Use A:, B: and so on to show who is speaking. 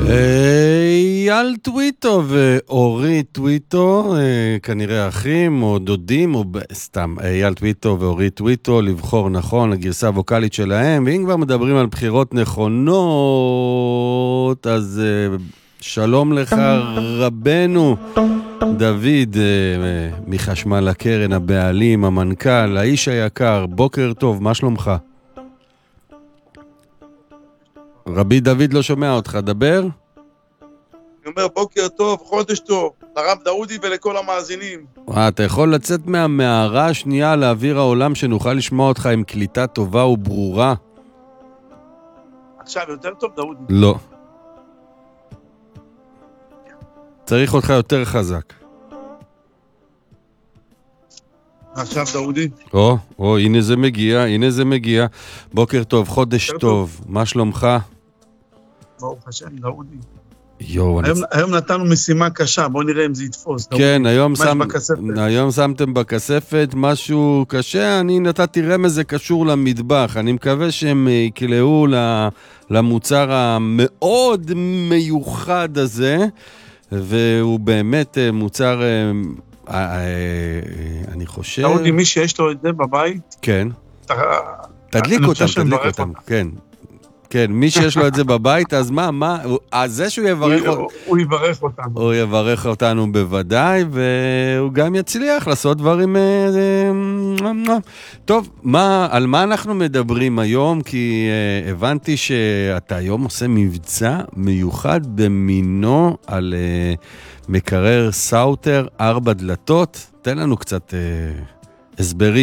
A: אייל טוויטו ואורי טוויטו, כנראה אחים או דודים, או סתם, אייל טוויטו ואורי טוויטו, לבחור נכון לגרסה הווקלית שלהם, ואם כבר מדברים על בחירות נכונות, אז שלום לך רבנו, דוד, מחשמל הקרן, הבעלים, המנכ"ל, האיש היקר, בוקר טוב, מה שלומך? רבי דוד לא שומע אותך, דבר?
B: אני אומר בוקר טוב, חודש טוב, לרב דאודי ולכל המאזינים.
A: אתה יכול לצאת מהמערה השנייה לאוויר העולם שנוכל לשמוע אותך עם קליטה טובה וברורה?
B: עכשיו יותר טוב דאודי?
A: לא. צריך אותך יותר חזק.
B: עכשיו דאודי?
A: הנה זה מגיע, בוקר טוב, חודש טוב, מה שלומך?
B: ברוך השם דאודי.
A: היום
B: נתנו משימה קשה, בוא נראה אם זה יתפוס.
A: כן, היום שמתם בכספת משהו קשה, אני נתתי רמז, זה קשור למטבח, אני מקווה שהם יקלעו למוצר המאוד מיוחד הזה, והוא באמת מוצר, אני חושב...
B: דאודי, מי שיש לו את זה בבית?
A: כן. תדליק אותם, כן. כן, מי שיש לו את זה בבית, אז מה? אז זה שהוא יברך אותנו.
B: הוא יברך אותנו.
A: הוא יברך אותנו בוודאי, והוא גם יצליח לעשות דברים... טוב, על מה אנחנו מדברים היום? כי הבנתי שאתה היום עושה מבצע מיוחד במינו על מקרר סאוטר 4 דלתות. תן לנו קצת הסברים.